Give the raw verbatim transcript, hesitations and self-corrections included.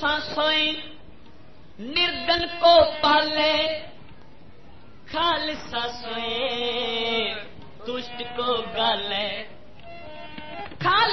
खालसा सोए निर्धन को पाले, खालसा सोए दुष्ट को गाले। खाल